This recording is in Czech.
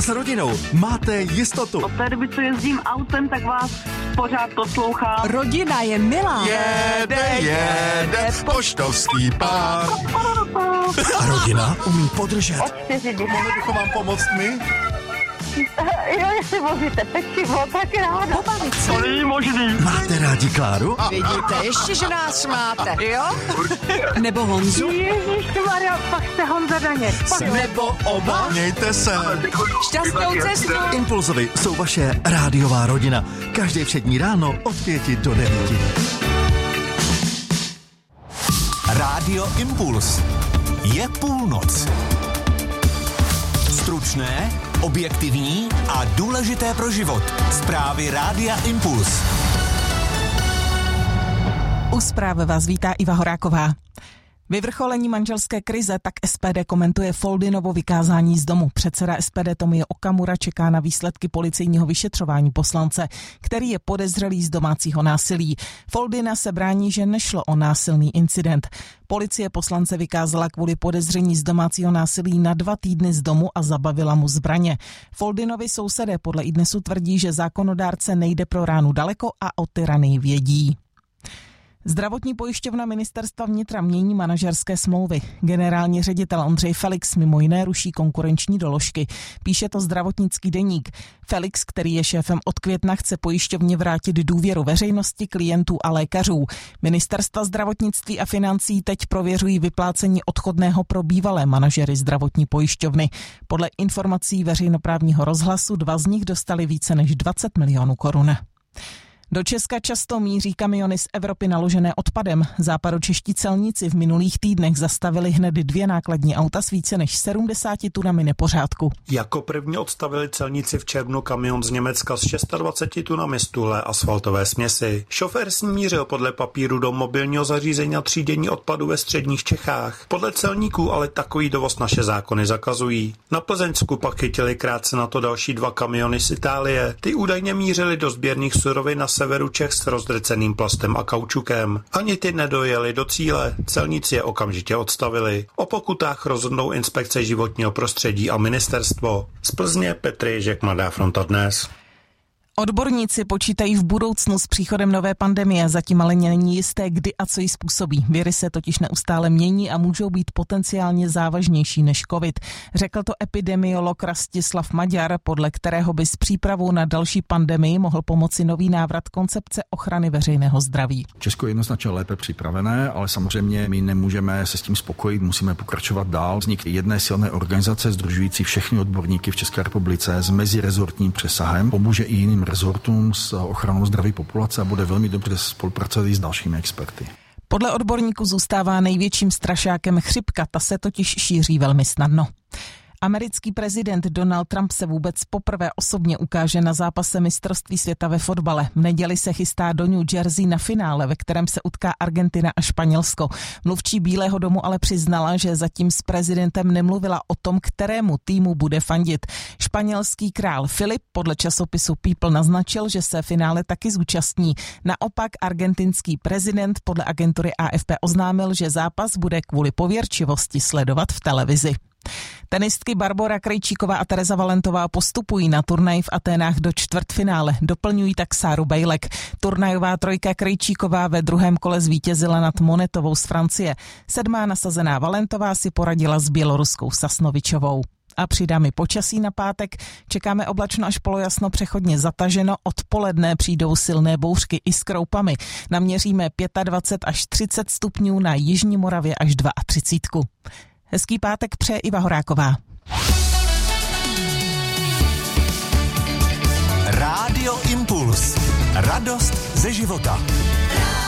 S rodinou máte jistotu. Od té doby, co jezdím autem, tak vás pořád poslouchám. Rodina je milá. Jede poštovský pár. A rodina umí podržet. Od 4 dny. Mohli bychom vám pomoct my? Jo, jestli vozíte pečivo, tak ráda. Pobavit se. To není možný. Máte rádi Kláru? Vidíte, ještě, že nás máte, jo? Nebo Honzu? Ježišmarja, pak jste Honza Daněk. Nebo oba? Mějte se. Šťastnou cestu. Impulzovi jsou vaše rádiová rodina. Každé všední ráno od 5 do 9. Rádio Impuls. Je půlnoc. Stručné, objektivní a důležité pro život. Zprávy Rádia Impuls. U zprávy vás vítá Iva Horáková. Vyvrcholení manželské krize, tak SPD komentuje Foldynovo vykázání z domu. Předseda SPD Tomio Okamura čeká na výsledky policejního vyšetřování poslance, který je podezřelý z domácího násilí. Foldyna se brání, že nešlo o násilný incident. Policie poslance vykázala kvůli podezření z domácího násilí na 2 týdny z domu a zabavila mu zbraně. Foldynovi sousedé podle iDnesu tvrdí, že zákonodárce nejde pro ránu daleko a o tyranii vědí. Zdravotní pojišťovna Ministerstva vnitra mění manažerské smlouvy. Generální ředitel Ondřej Felix mimo jiné ruší konkurenční doložky. Píše to Zdravotnický deník. Felix, který je šéfem od května, chce pojišťovně vrátit důvěru veřejnosti, klientů a lékařů. Ministerstva zdravotnictví a financí teď prověřují vyplácení odchodného pro bývalé manažery zdravotní pojišťovny. Podle informací veřejnoprávního rozhlasu 2 z nich dostali více než 20 milionů korun. Do Česka často míří kamiony z Evropy naložené odpadem. Západočeští celníci v minulých týdnech zastavili hned 2 nákladní auta s více než 70 tunami nepořádku. Jako první odstavili celníci v červnu kamion z Německa s 26 tunami stuhlé asfaltové směsi. Šofér s ním mířil podle papíru do mobilního zařízení na třídění odpadu ve středních Čechách. Podle celníků ale takový dovoz naše zákony zakazují. Na Plzeňsku pak chytili krátce na to další 2 kamiony z Itálie. Ty údajně mířily do sběrných surovin na severu Čech s rozdrceným plastem a kaučukem. Ani ty nedojeli do cíle, celníci je okamžitě odstavili. O pokutách rozhodnou inspekce životního prostředí a ministerstvo. Z Plzně Petr Ježek, Mladá fronta dnes. Odborníci počítají v budoucnu s příchodem nové pandemie, zatím ale není jisté, kdy a co ji způsobí. Viry se totiž neustále mění a můžou být potenciálně závažnější než covid. Řekl to epidemiolog Rastislav Maďar, podle kterého by s přípravou na další pandemii mohl pomoci nový návrat koncepce ochrany veřejného zdraví. Česko je jednoznačně lépe připravené, ale samozřejmě my nemůžeme se s tím spokojit, musíme pokračovat dál. Vznik jedné silné organizace sdružující všechny odborníky v České republice s mezirezortním přesahem pomůže i jiným rezortům s ochranou zdraví populace a bude velmi dobře spolupracovat i s dalšími experty. Podle odborníků zůstává největším strašákem chřipka, ta se totiž šíří velmi snadno. Americký prezident Donald Trump se vůbec poprvé osobně ukáže na zápase mistrovství světa ve fotbale. V neděli se chystá do New Jersey na finále, ve kterém se utká Argentina a Španělsko. Mluvčí Bílého domu ale přiznala, že zatím s prezidentem nemluvila o tom, kterému týmu bude fandit. Španělský král Filip podle časopisu People naznačil, že se finále taky zúčastní. Naopak argentinský prezident podle agentury AFP oznámil, že zápas bude kvůli pověrčivosti sledovat v televizi. Tenistky Barbora Krejčíková a Tereza Valentová postupují na turnaj v Aténách do čtvrtfinále. Doplňují tak Sáru Bejlek. Turnajová trojka Krejčíková ve 2. kole zvítězila nad Monetovou z Francie. 7. nasazená Valentová si poradila s běloruskou Sasnovičovou. A přidáme počasí na pátek. Čekáme oblačno až polojasno, přechodně zataženo. Odpoledne přijdou silné bouřky i s kroupami. Naměříme 25 až 30 stupňů, na jižní Moravě až 32. Hezký pátek přeje Iva Horáková. Rádio Impuls. Radost ze života.